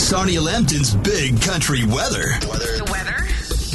Sarnia Lambton's Big Country weather. The weather?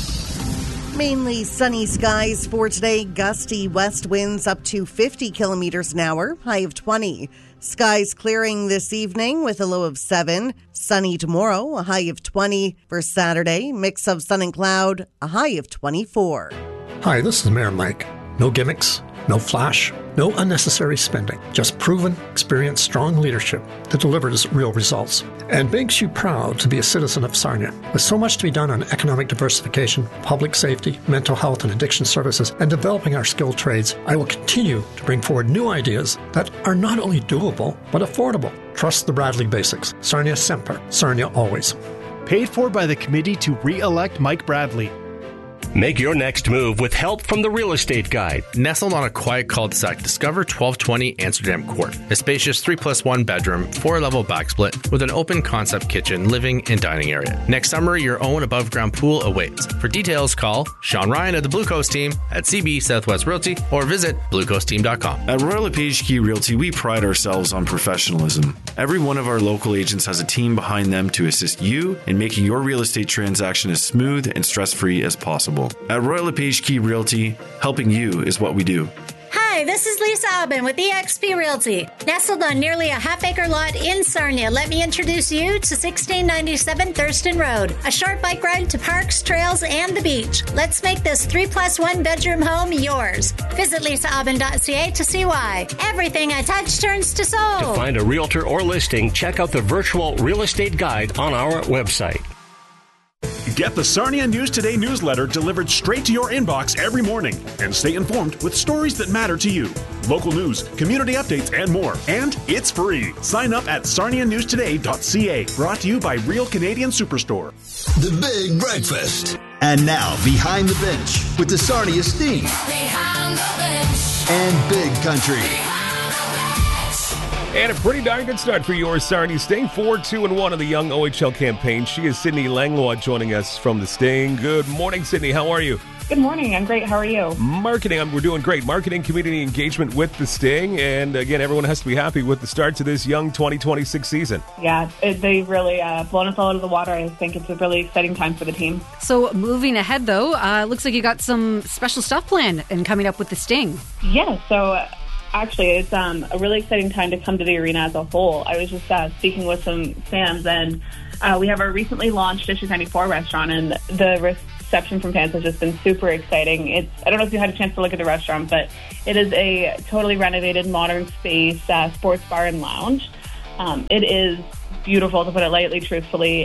Mainly sunny skies for today. Gusty west winds up to 50 kilometers an hour, high of 20. Skies clearing this evening with a low of 7. Sunny tomorrow, a high of 20. For Saturday, mix of sun and cloud, a high of 24. Hi, this is Mayor Mike. No gimmicks, no flash, no unnecessary spending. Just proven, experienced, strong leadership that delivers real results and makes you proud to be a citizen of Sarnia. With so much to be done on economic diversification, public safety, mental health and addiction services, and developing our skilled trades, I will continue to bring forward new ideas that are not only doable, but affordable. Trust the Bradley basics. Sarnia Semper. Sarnia always. Paid for by the committee to re-elect Mike Bradley. Make your next move with help from the Real Estate Guide. Nestled on a quiet cul-de-sac, discover 1220 Amsterdam Court. A spacious 3+1 bedroom, 4-level backsplit with an open concept kitchen, living and dining area. Next summer, your own above-ground pool awaits. For details, call Sean Ryan of the Blue Coast team at CB Southwest Realty or visit bluecoastteam.com. At Royal LePage Key Realty, we pride ourselves on professionalism. Every one of our local agents has a team behind them to assist you in making your real estate transaction as smooth and stress-free as possible. At Royal LePage Key Realty, helping you is what we do. Hi, this is Lisa Aubin with eXp Realty. Nestled on nearly a half-acre lot in Sarnia, let me introduce you to 1697 Thurston Road. A short bike ride to parks, trails, and the beach. Let's make this 3+1 bedroom home yours. Visit lisaaubin.ca to see why. Everything I touch turns to sold. To find a realtor or listing, check out the virtual real estate guide on our website. Get the Sarnia News Today newsletter delivered straight to your inbox every morning and stay informed with stories that matter to you. Local news, community updates, and more. And it's free. Sign up at sarnianewstoday.ca. Brought to you by Real Canadian Superstore. The Big Breakfast. And now, Behind the Bench with the Sarnia Sting. Behind the Bench. And Big Country. And a pretty darn good start for your Sarnia Sting. 4-2-1 in the Young OHL campaign. She is Sydney Langlois joining us from the Sting. Good morning, Sydney. How are you? Good morning. I'm great. How are you? Marketing. We're doing great. Marketing, community engagement with the Sting. And again, everyone has to be happy with the start to this Young 2026 season. Yeah, they've really blown us all out of the water. I think it's a really exciting time for the team. So moving ahead, though, looks like you got some special stuff planned and coming up with the Sting. Yeah, so... Actually, it's a really exciting time to come to the arena as a whole. I was just speaking with some fans, and we have our recently launched District 94 restaurant, and the reception from fans has just been super exciting. I don't know if you had a chance to look at the restaurant, but it is a totally renovated, modern space, sports bar and lounge. It is beautiful, to put it lightly, truthfully.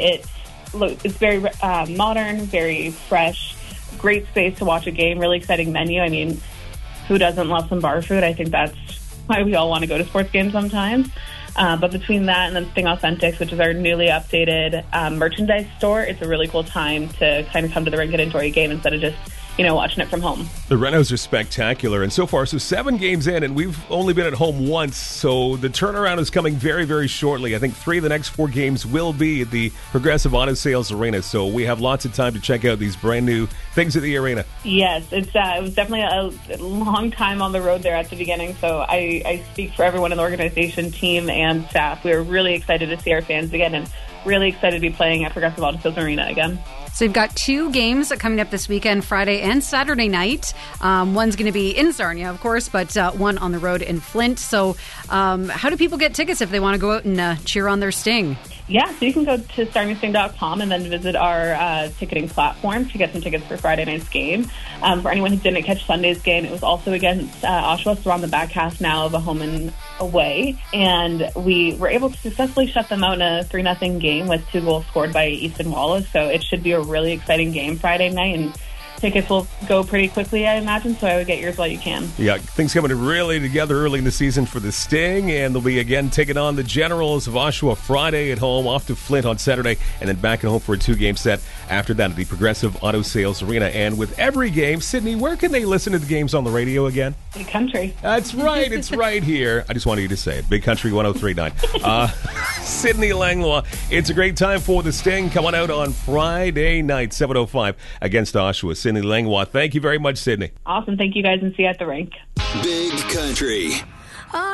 It's very modern, very fresh, great space to watch a game, really exciting menu. I mean, who doesn't love some bar food? I think that's why we all want to go to sports games sometimes. But between that and then Sting Authentics, which is our newly updated merchandise store, it's a really cool time to kind of come to the rink and enjoy a game instead of just, watching it from home. The renos are spectacular. And so far, 7 games in, and we've only been at home once. So the turnaround is coming very, very shortly. I think 3 of the next 4 games will be at the Progressive Auto Sales Arena. So we have lots of time to check out these brand new things at the arena. Yes, it was definitely a long time on the road there at the beginning. So I speak for everyone in the organization, team, and staff. We are really excited to see our fans again and really excited to be playing at Progressive Auto Sales Arena again. So you've got 2 games coming up this weekend, Friday and Saturday night. One's going to be in Sarnia, of course, but one on the road in Flint. So how do people get tickets if they want to go out and cheer on their Sting? Yeah, so you can go to sarniasting.com and then visit our ticketing platform to get some tickets for Friday night's game. For anyone who didn't catch Sunday's game, it was also against Oshawa, so we're on the back half now of a home and away. And we were able to successfully shut them out in a 3-0 game with 2 goals scored by Easton Wallace. So it should be a really exciting game Friday night, and tickets will go pretty quickly, I imagine, so I would get yours while you can. Yeah, things coming really together early in the season for the Sting, and they'll be again taking on the Generals of Oshawa Friday at home, off to Flint on Saturday, and then back at home for a 2-game set after that at the Progressive Auto Sales Arena. And with every game, Sydney, where can they listen to the games on the radio again? Big Country. That's right, it's right here. I just wanted you to say it. Big Country 103.9. Sydney Langlois, it's a great time for the Sting coming out on Friday night, 7:05 against Oshawa. Sydney Langlois, thank you very much, Sydney. Awesome. Thank you guys, and see you at the rink. Big Country.